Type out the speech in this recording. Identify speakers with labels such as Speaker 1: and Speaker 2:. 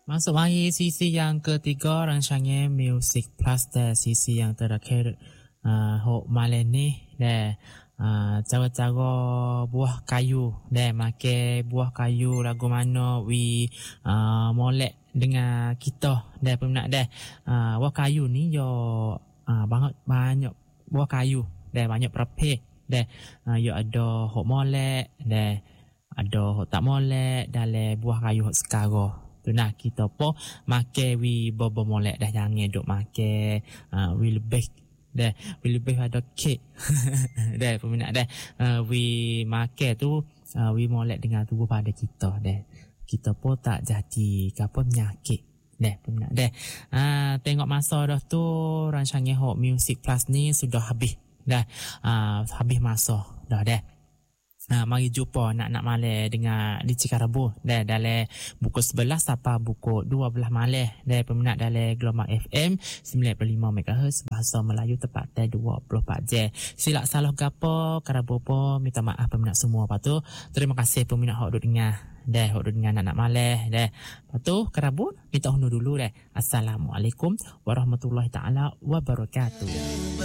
Speaker 1: Masuk mari sisi yang ketiga rancangan Music Plus dan sisi yang terakhir hok malam ni dan cara-cara buah kayu dan make buah kayu lagu mana molek dengan kita dan peminat dah buah kayu ni yo banyak buah kayu dan banyak perapek dan yo ada hok molek dan ada hok tak molek dalam buah kayu hok sekarang. Nah kita pun makan bobo molek dah, jangan duk makan lebih dah, lebih ada kek dah peminat dah makan tu molek dengan tubuh pada kita dah, kita pun tak jadi kapun penyakit dah peminat dah. Tengok masa dah tu rancangan Hot Music Plus ni sudah habis dah, habis masa dah. Mari jumpa nak malam dengan di Cikarabu dalam pukul 11 sampai pukul 12 malam peminat dalam gelombang FM 95 MHz bahasa Melayu tepat 24 jam. Silap salah gapo Karabu pun minta maaf peminat semua. Patu terima kasih peminat hok duk dengar hok duk dengar nak malam Patu Karabu kita undur dulu Assalamualaikum warahmatullahi taala wabarakatuh.